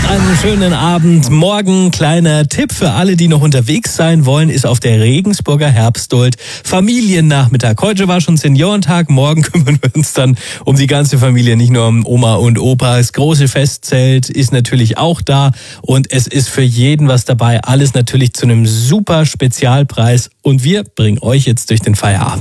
einen schönen Abend. Morgen kleiner Tipp für alle, die noch unterwegs sein wollen, ist auf der Regensburger Herbstdold Familiennachmittag. Heute war schon Seniorentag, morgen kümmern wir uns dann um die ganze Familie, nicht nur um Oma und Opa. Das große Festzelt ist natürlich auch da und es ist für jeden was dabei. Alles natürlich zu einem super Spezialpreis und wir bringen euch jetzt durch den Feierabend.